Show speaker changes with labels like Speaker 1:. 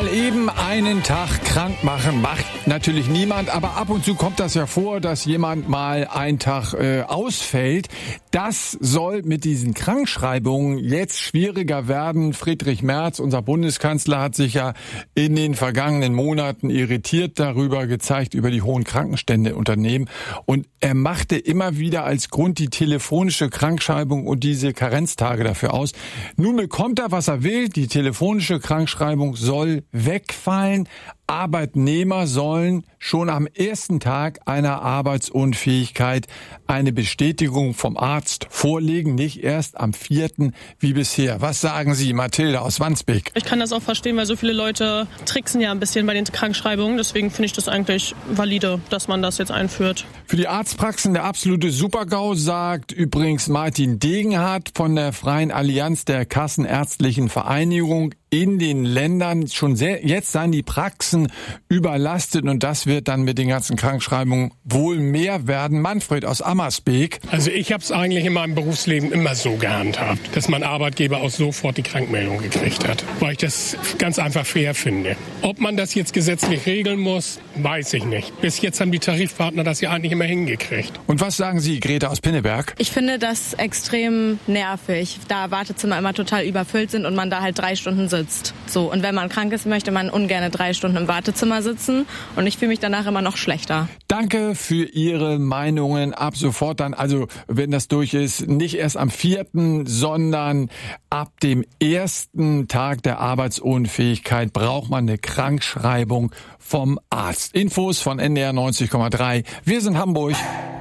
Speaker 1: eben einen Tag krank machen, macht natürlich niemand, aber ab und zu kommt das ja vor, dass jemand mal einen Tag ausfällt. Das soll mit diesen Krankschreibungen jetzt schwieriger werden. Friedrich Merz, unser Bundeskanzler, hat sich ja in den vergangenen Monaten irritiert darüber gezeigt, über die hohen Krankenstände in Unternehmen. Und er machte immer wieder als Grund die telefonische Krankschreibung und diese Karenztage dafür aus. Nun bekommt er, was er will. Die telefonische Krankschreibung soll wegfallen. Arbeitnehmer sollen schon am ersten Tag einer Arbeitsunfähigkeit eine Bestätigung vom Arzt vorlegen, nicht erst am 4. wie bisher. Was sagen Sie, Mathilde aus Wandsbek?
Speaker 2: Ich kann das auch verstehen, weil so viele Leute tricksen ja ein bisschen bei den Krankschreibungen. Deswegen finde ich das eigentlich valide, dass man das jetzt einführt.
Speaker 1: Für die Arztpraxen der absolute Super-GAU, sagt übrigens Martin Degenhardt von der Freien Allianz der Kassenärztlichen Vereinigung. In den Ländern schon jetzt seien die Praxen überlastet und das wird dann mit den ganzen Krankschreibungen wohl mehr werden. Manfred aus Ammersbeek.
Speaker 3: Also ich habe es eigentlich in meinem Berufsleben immer so gehandhabt, dass mein Arbeitgeber auch sofort die Krankmeldung gekriegt hat, weil ich das ganz einfach fair finde. Ob man das jetzt gesetzlich regeln muss, weiß ich nicht. Bis jetzt haben die Tarifpartner das ja eigentlich immer hingekriegt.
Speaker 1: Und was sagen Sie, Greta aus Pinneberg?
Speaker 4: Ich finde das extrem nervig, da Wartezimmer immer total überfüllt sind und man da halt 3 Stunden sitzt. So, und wenn man krank ist, möchte man ungern 3 Stunden im Wartezimmer sitzen und ich fühle mich danach immer noch schlechter.
Speaker 1: Danke für Ihre Meinungen. Ab sofort dann, also wenn das durch ist, nicht erst am 4., sondern ab dem 1. Tag der Arbeitsunfähigkeit braucht man eine Krankschreibung vom Arzt. Infos von NDR 90,3. Wir sind Hamburg.